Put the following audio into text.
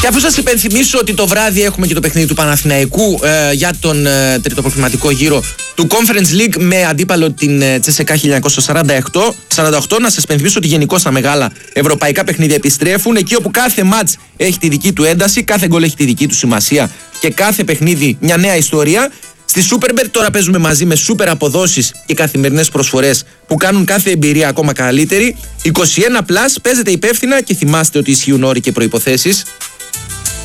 Και αφού σας υπενθυμίσω ότι το βράδυ έχουμε και το παιχνίδι του Παναθηναϊκού για τον τρίτο προκριματικό γύρο του Conference League με αντίπαλο την CSKA 1948, να σας υπενθυμίσω ότι γενικώς τα μεγάλα ευρωπαϊκά παιχνίδια επιστρέφουν εκεί όπου κάθε μάτς έχει τη δική του ένταση, κάθε γκολ έχει τη δική του σημασία και κάθε παιχνίδι μια νέα ιστορία. Στη Superbet τώρα παίζουμε μαζί με super αποδόσεις και καθημερινές προσφορές που κάνουν κάθε εμπειρία ακόμα καλύτερη. 21+, παίζετε υπεύθυνα και θυμάστε ότι ισχύουν όροι και προϋποθέσεις.